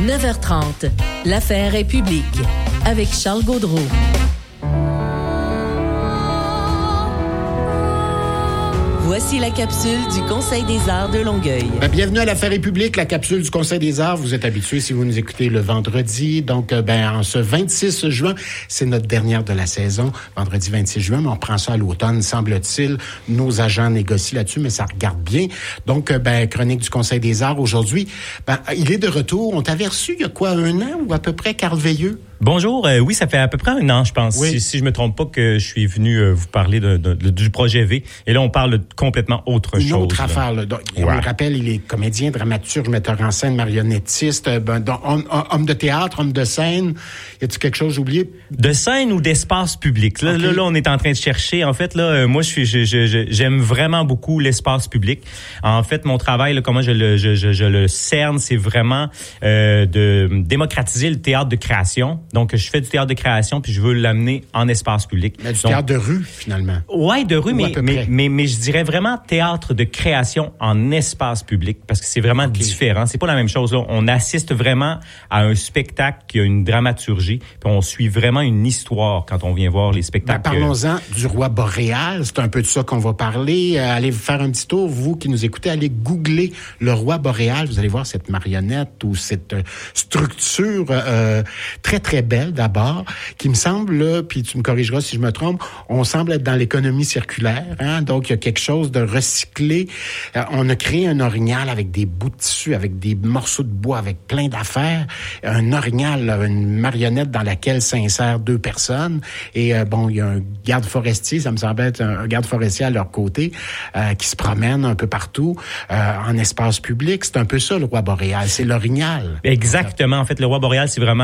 9h30, l'affaire est publique avec Charles Gaudreault. Voici la capsule du Conseil des arts de Longueuil. Bienvenue à l'affaire publique, la capsule du Conseil des arts. Vous êtes habitués si vous nous écoutez le vendredi. Donc, en ce 26 juin, c'est notre dernière de la saison. Vendredi 26 juin, mais on prend ça à l'automne, semble-t-il. Nos agents négocient là-dessus, mais ça regarde bien. Donc, chronique du Conseil des arts aujourd'hui. Il est de retour. On t'avait reçu il y a quoi, 1 an ou à peu près, Carl Veilleux? Bonjour. Oui, ça fait à peu près 1 an, je pense. Oui. Si je me trompe pas que je suis venu vous parler du projet V. Et là, on parle de complètement autre chose. Une autre affaire. Là. Donc, on le rappelle, il est comédien, dramaturge, metteur en scène, marionnettiste, homme de théâtre, homme de scène. Y a-t-il quelque chose oublié? De scène ou d'espace public? Là, okay. là, on est en train de chercher. En fait, là, moi, j'aime vraiment beaucoup l'espace public. En fait, mon travail, là, comment je le cerne, c'est vraiment de démocratiser le théâtre de création. Donc, je fais du théâtre de création, puis je veux l'amener en espace public. Mais du théâtre de rue, finalement. Ouais, de rue, mais je dirais vraiment théâtre de création en espace public, parce que c'est vraiment différent. C'est pas la même chose, là. On assiste vraiment à un spectacle qui a une dramaturgie, puis on suit vraiment une histoire quand on vient voir les spectacles. Parlons-en du Roi Boréal. C'est un peu de ça qu'on va parler. Allez faire un petit tour, vous qui nous écoutez, allez googler le Roi Boréal. Vous allez voir cette marionnette ou cette structure très, très belle d'abord, qui me semble, là, puis tu me corrigeras si je me trompe, on semble être dans l'économie circulaire, hein? Donc il y a quelque chose de recyclé. On a créé un orignal avec des bouts de tissu, avec des morceaux de bois, avec plein d'affaires. Un orignal, là, une marionnette dans laquelle s'insèrent 2 personnes. Et il y a un garde forestier, ça me semble être un garde forestier à leur côté, qui se promène un peu partout en espace public. C'est un peu ça, le Roi Boréal. C'est l'orignal. Exactement. En fait, le Roi Boréal, c'est vraiment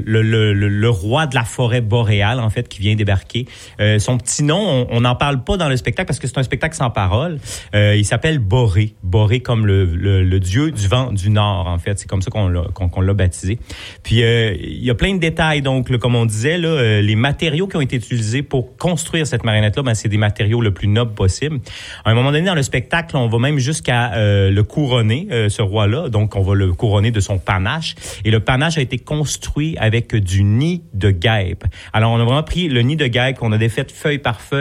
le roi de la forêt boréale, en fait, qui vient débarquer. Son petit nom, on n'en parle pas dans le spectacle parce que c'est un spectacle sans parole. Il s'appelle Boré. Boré comme le dieu du vent du Nord, en fait. C'est comme ça qu'on l'a baptisé. Puis, il y a plein de détails. Donc, là, comme on disait, là, les matériaux qui ont été utilisés pour construire cette marionnette-là, c'est des matériaux le plus nobles possible. À un moment donné, dans le spectacle, on va même jusqu'à le couronner, ce roi-là. Donc, on va le couronner de son panache. Et le panache a été construit avec du nid de guêpe. Alors, on a vraiment pris le nid de guêpe qu'on a défait feuille par feuille